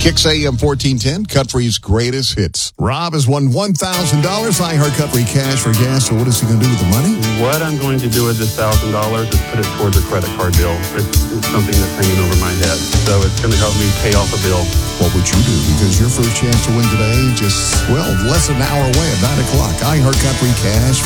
Kicks AM 1410, Country's greatest hits. Rob has won $1,000 iHeart Country cash for gas. So what is he going to do with the money? What I'm going to do with this $1,000 is put it towards a credit card bill. It's something that's hanging over my head. So it's going to help me pay off a bill. What would you do? Because your first chance to win today, just, less than an hour away at 9 o'clock. iHeart Country cash